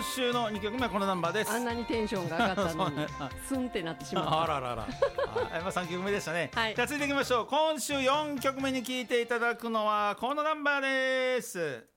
週の2曲目はこのナンバーです。 あんなにテンションが上がったのにスンってなってしまった。 あららら3曲目でしたね、 はい、 じゃあ続いていきましょう。今週4曲目に聴いていただくのはこのナンバーです。